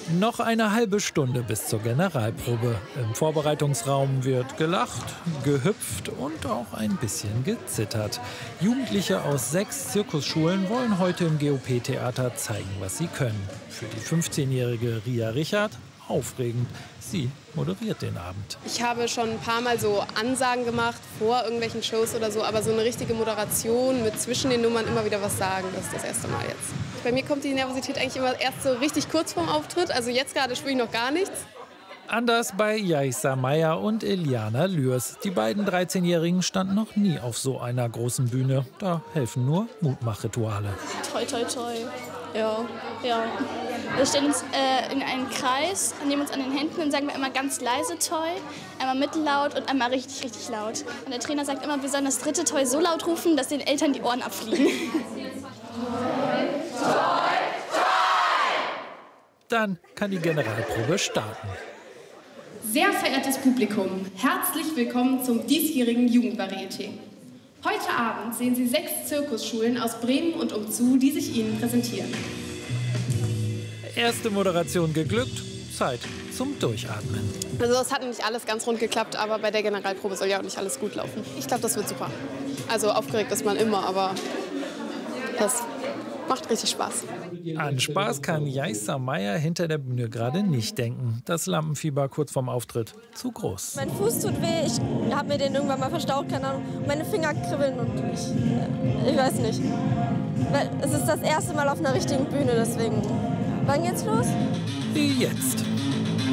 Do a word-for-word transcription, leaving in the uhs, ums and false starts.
Noch eine halbe Stunde bis zur Generalprobe. Im Vorbereitungsraum wird gelacht, gehüpft und auch ein bisschen gezittert. Jugendliche aus sechs Zirkusschulen wollen heute im G O P-Theater zeigen, was sie können. Für die fünfzehnjährige Ria Richard aufregend. Sie moderiert den Abend. Ich habe schon ein paar Mal so Ansagen gemacht vor irgendwelchen Shows oder so, aber so eine richtige Moderation mit zwischen den Nummern immer wieder was sagen, das ist das erste Mal jetzt. Bei mir kommt die Nervosität eigentlich immer erst so richtig kurz vorm Auftritt, also jetzt gerade spüre ich noch gar nichts. Anders bei Yaissa Meyer und Eliana Lührs. Die beiden dreizehnjährigen standen noch nie auf so einer großen Bühne. Da helfen nur Mutmachrituale. Toi, toi, toi. Ja, ja. Wir stellen uns äh, in einen Kreis, nehmen uns an den Händen und sagen wir immer ganz leise Toi, einmal mittellaut und einmal richtig, richtig laut. Und der Trainer sagt immer, wir sollen das dritte Toi so laut rufen, dass den Eltern die Ohren abfliegen. Dann kann die Generalprobe starten. Sehr verehrtes Publikum, herzlich willkommen zum diesjährigen Jugendvarieté. Heute Abend sehen Sie sechs Zirkusschulen aus Bremen und umzu, die sich Ihnen präsentieren. Erste Moderation geglückt, Zeit zum Durchatmen. Also es hat nicht alles ganz rund geklappt, aber bei der Generalprobe soll ja auch nicht alles gut laufen. Ich glaube, das wird super. Also aufgeregt ist man immer, aber das macht richtig Spaß. An Spaß kann Yaissa Meyer hinter der Bühne gerade nicht denken. Das Lampenfieber kurz vorm Auftritt zu groß. Mein Fuß tut weh, ich habe mir den irgendwann mal verstaucht, keine Ahnung. Meine Finger kribbeln und ich, ich weiß nicht. Weil es ist das erste Mal auf einer richtigen Bühne, deswegen. Wann geht's los? Jetzt.